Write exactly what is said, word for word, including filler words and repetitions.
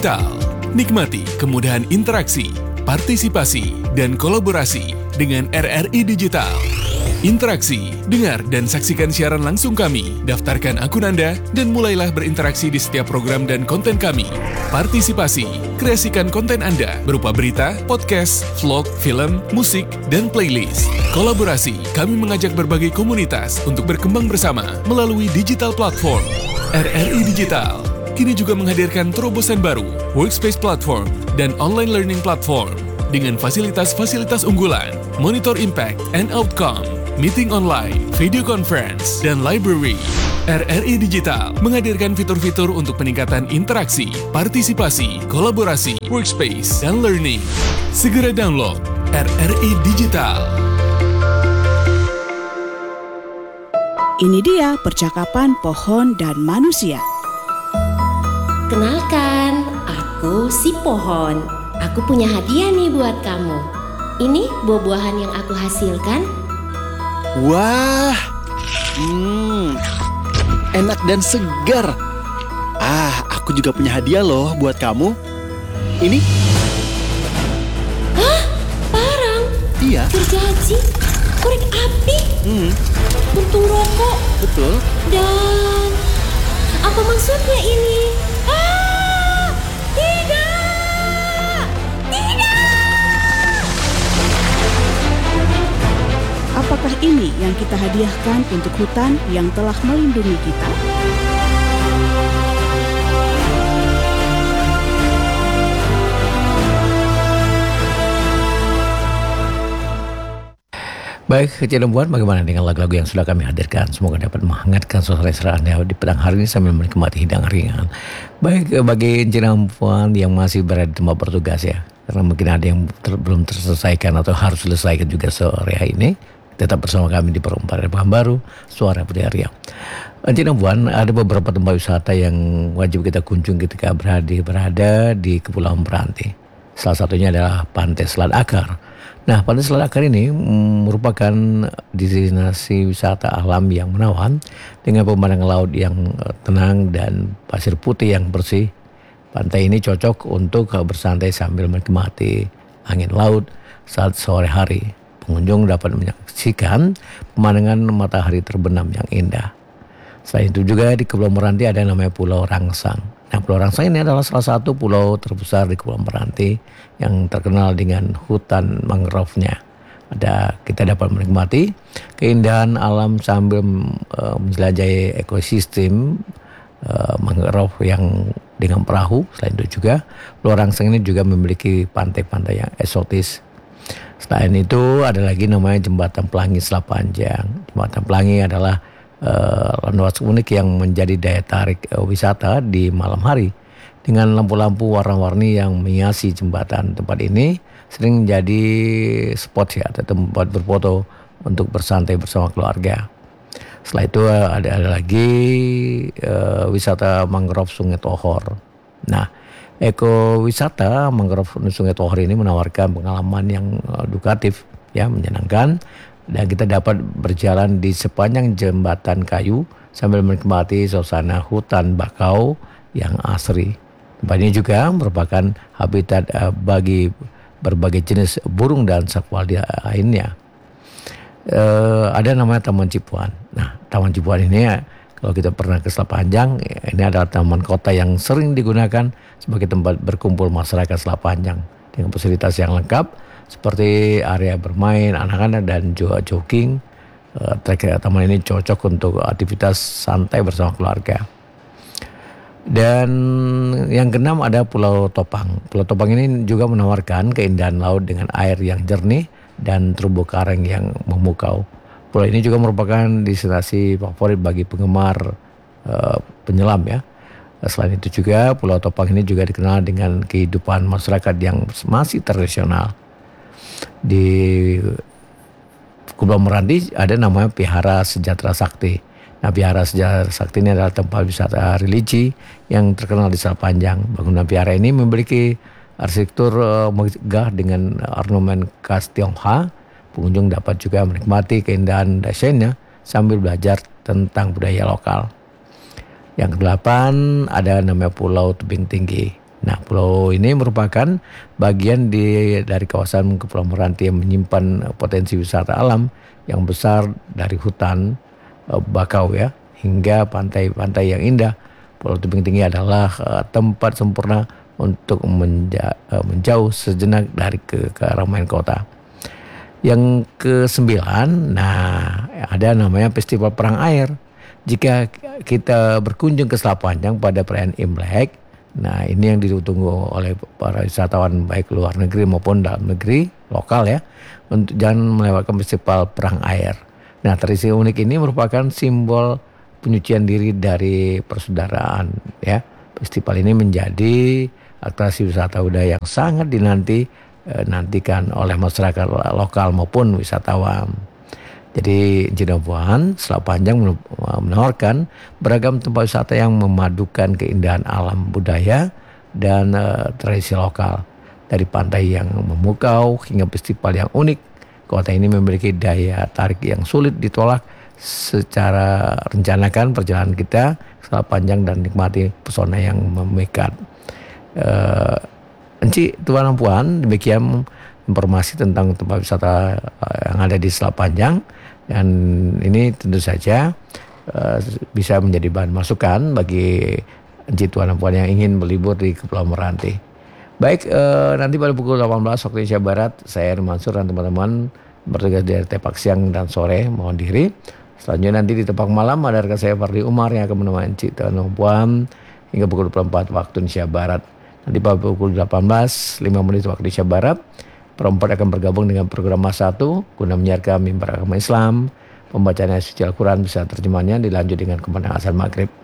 Digital. Nikmati kemudahan interaksi, partisipasi, dan kolaborasi dengan R R I Digital. Interaksi, dengar dan saksikan siaran langsung kami, daftarkan akun Anda, dan mulailah berinteraksi di setiap program dan konten kami. Partisipasi, kreasikan konten Anda berupa berita, podcast, vlog, film, musik, dan playlist. Kolaborasi, kami mengajak berbagai komunitas untuk berkembang bersama melalui digital platform. R R I Digital kini juga menghadirkan terobosan baru, workspace platform, dan online learning platform dengan fasilitas-fasilitas unggulan, monitor impact and outcome, meeting online, video conference, dan library. R R I Digital menghadirkan fitur-fitur untuk peningkatan interaksi, partisipasi, kolaborasi, workspace, dan learning. Segera download R R I Digital. Ini dia percakapan pohon dan manusia. Kenalkan, aku si pohon. Aku punya hadiah nih buat kamu. Ini buah-buahan yang aku hasilkan. Wah, hmm, enak dan segar. Ah, aku juga punya hadiah loh buat kamu. Ini. Hah? Parang? Iya. Gergaji? Korek api? Hmm. Puntung rokok? Betul. Dan apa maksudnya ini? Ah! Tidak! Tidak! Apakah ini yang kita hadiahkan untuk hutan yang telah melindungi kita? Baik, kecil dan buat, bagaimana dengan lagu-lagu yang sudah kami hadirkan? Semoga dapat menghangatkan suasana istirahat Anda di petang hari ini sambil menikmati hidangan ringan. Baik, bagi kecil dan buat yang masih berada di tempat bertugas ya, karena mungkin ada yang ter- belum terselesaikan atau harus selesaikan juga sore hari ini, tetap bersama kami di Perempatan Pekanbaru, Suara Putih Riau. Kecil dan buat, ada beberapa tempat wisata yang wajib kita kunjungi ketika berada, berada di Kepulauan Meranti. Salah satunya adalah Pantai Selat Akar. Nah, Pantai Selat Akar ini merupakan destinasi wisata alam yang menawan dengan pemandangan laut yang tenang dan pasir putih yang bersih. Pantai ini cocok untuk bersantai sambil menikmati angin laut saat sore hari. Pengunjung dapat menyaksikan pemandangan matahari terbenam yang indah. Selain itu juga di Kepulauan Meranti ada yang namanya Pulau Rangsang. Nah, Pulau Rangsang ini adalah salah satu pulau terbesar di Kepulauan Meranti yang terkenal dengan hutan mangrove-nya. Ada kita dapat menikmati keindahan alam sambil uh, menjelajahi ekosistem uh, mangrove yang dengan perahu. Selain itu juga Pulau Rangsang ini juga memiliki pantai-pantai yang eksotis. Selain itu ada lagi namanya Jembatan Pelangi Selat Panjang. Jembatan Pelangi adalah Uh, landas unik yang menjadi daya tarik uh, wisata di malam hari dengan lampu-lampu warna-warni yang menghiasi jembatan. Tempat ini sering menjadi spot ya atau tempat berfoto untuk bersantai bersama keluarga. Setelah itu uh, ada, ada lagi uh, wisata mangrove Sungai Tohor. Nah, ekowisata mangrove Sungai Tohor ini menawarkan pengalaman yang uh, edukatif ya, menyenangkan. Dan kita dapat berjalan di sepanjang jembatan kayu sambil menikmati suasana hutan bakau yang asri. Tempat ini juga merupakan habitat uh, bagi berbagai jenis burung dan satwa lainnya. Uh, ada namanya Taman Cipuan. Nah, Taman Cipuan ini ya, kalau kita pernah ke Selat Panjang, ini adalah taman kota yang sering digunakan sebagai tempat berkumpul masyarakat Selat Panjang dengan fasilitas yang lengkap seperti area bermain anak-anak dan juga jogging. Uh, taman ini cocok untuk aktivitas santai bersama keluarga. Dan yang keenam ada Pulau Topang. Pulau Topang ini juga menawarkan keindahan laut dengan air yang jernih dan terumbu karang yang memukau. Pulau ini juga merupakan destinasi favorit bagi penggemar uh, penyelam ya. Selain itu juga Pulau Topang ini juga dikenal dengan kehidupan masyarakat yang masih tradisional. Di Kepulauan Meranti ada namanya Vihara Sejahtera Sakti. Nah, Vihara Sejahtera Sakti ini adalah tempat wisata religi yang terkenal di Selat Panjang. Bangunan vihara ini memiliki arsitektur megah dengan ornamen khas Tionghoa. Pengunjung dapat juga menikmati keindahan desainnya sambil belajar tentang budaya lokal. Yang kedelapan ada namanya Pulau Tebing Tinggi. Nah, pulau ini merupakan bagian di, dari kawasan Kepulauan Meranti yang menyimpan potensi wisata alam yang besar dari hutan uh, bakau ya, hingga pantai-pantai yang indah. Pulau Tebing Tinggi adalah uh, tempat sempurna untuk menja, uh, menjauh sejenak dari ke keramaian kota. Yang kesembilan, nah ada namanya Festival Perang Air. Jika kita berkunjung ke Selat Panjang pada perayaan Imlek, nah ini yang ditunggu oleh para wisatawan baik luar negeri maupun dalam negeri, lokal ya, untuk jangan melewatkan Festival Perang Air. Nah, tradisi unik ini merupakan simbol penyucian diri dari persaudaraan ya. Festival ini menjadi atraksi wisata budaya yang sangat dinanti nantikan oleh masyarakat lokal maupun wisatawan. Jadi Insinyur Puan, Selat Panjang menawarkan beragam tempat wisata yang memadukan keindahan alam budaya dan uh, tradisi lokal. Dari pantai yang memukau hingga festival yang unik, kota ini memiliki daya tarik yang sulit ditolak. Secara rencanakan perjalanan kita Selat Panjang dan nikmati pesona yang memikat. Uh, Enci, Tuan dan Puan, demikian informasi tentang tempat wisata yang ada di Selat Panjang, dan ini tentu saja uh, bisa menjadi bahan masukan bagi Enci, Tuan dan Puan yang ingin berlibur di Kepulauan Meranti. Baik, uh, nanti pada pukul delapan belas waktu Indonesia Barat, saya Eri Mansur dan teman-teman bertugas dari Tepak siang dan sore mohon diri. Selanjutnya nanti di Tepak malam ada rekan saya Fardi Umar yang akan menemani Enci, Tuan dan Puan hingga pukul dua puluh empat waktu Indonesia Barat. Nanti pada pukul delapan belas lima menit waktu Indonesia Barat, perempat akan bergabung dengan program Mas satu guna menyiarkan mimbar agama Islam. Pembacaan ayat suci Al-Quran bisa terjemahnya dilanjut dengan kemenangan azan maghrib.